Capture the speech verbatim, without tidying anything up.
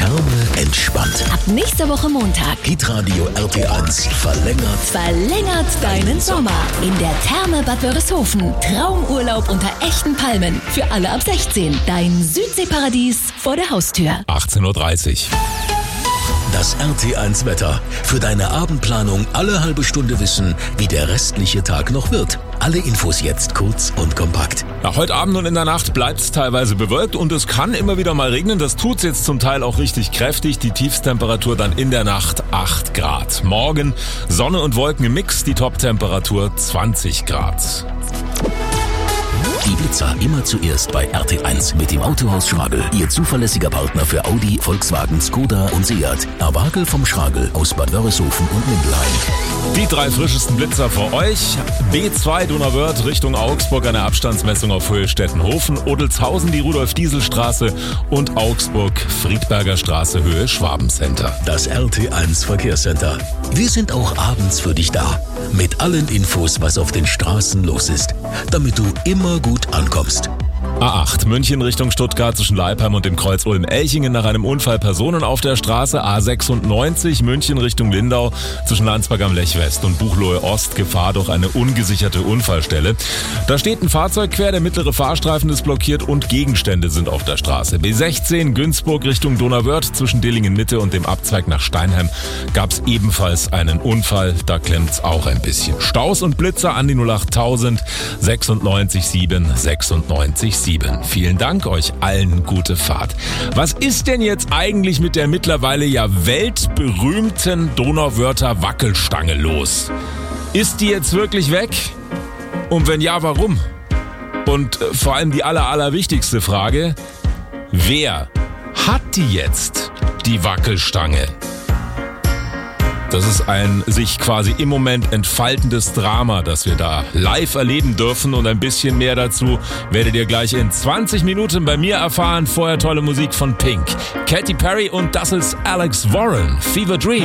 Therme entspannt. Ab nächster Woche Montag. Hitradio R T eins verlängert. Verlängert deinen Sommer. In der Therme Bad Wörishofen. Traumurlaub unter echten Palmen. Für alle ab sechzehn. Dein Südseeparadies vor der Haustür. achtzehn Uhr dreißig. Das R T eins Wetter. Für deine Abendplanung alle halbe Stunde wissen, wie der restliche Tag noch wird. Alle Infos jetzt kurz und kompakt. Ja, heute Abend und in der Nacht bleibt es teilweise bewölkt und es kann immer wieder mal regnen. Das tut es jetzt zum Teil auch richtig kräftig. Die Tiefstemperatur dann in der Nacht acht Grad. Morgen Sonne und Wolken im Mix, die Toptemperatur zwanzig Grad. Die Blitzer immer zuerst bei R T eins mit dem Autohaus Schragel. Ihr zuverlässiger Partner für Audi, Volkswagen, Skoda und Seat. Erwagel vom Schragel aus Bad Wörishofen und Mindelheim. Die drei frischesten Blitzer für euch. B zwei Donauwörth Richtung Augsburg, eine Abstandsmessung auf Höhe Stettenhofen. Odelshausen, die Rudolf-Diesel-Straße und Augsburg, Friedberger Straße, Höhe Schwabencenter. Das R T eins Verkehrscenter. Wir sind auch abends für dich da. Mit allen Infos, was auf den Straßen los ist. Damit du immer gut ankommst. A acht, München Richtung Stuttgart zwischen Leipheim und dem Kreuz Ulm-Elchingen nach einem Unfall Personen auf der Straße. A sechsundneunzig, München Richtung Lindau zwischen Landsberg am Lech West und Buchloe Ost. Gefahr durch eine ungesicherte Unfallstelle. Da steht ein Fahrzeug quer, der mittlere Fahrstreifen ist blockiert und Gegenstände sind auf der Straße. B sechzehn, Günzburg Richtung Donauwörth zwischen Dillingen Mitte und dem Abzweig nach Steinheim gab es ebenfalls einen Unfall. Da klemmt's auch ein bisschen. Staus und Blitzer an die null acht tausend sechsundneunzig sieben sechsundneunzig sieben. Vielen Dank, euch allen gute Fahrt. Was ist denn jetzt eigentlich mit der mittlerweile ja weltberühmten Donauwörther Wackelstange los? Ist die jetzt wirklich weg? Und wenn ja, warum? Und äh, vor allem die aller, allerwichtigste Frage, wer hat die jetzt, die Wackelstange? Das ist ein sich quasi im Moment entfaltendes Drama, das wir da live erleben dürfen. Und ein bisschen mehr dazu werdet ihr gleich in zwanzig Minuten bei mir erfahren. Vorher tolle Musik von Pink, Katy Perry und das ist Alex Warren, Fever Dream.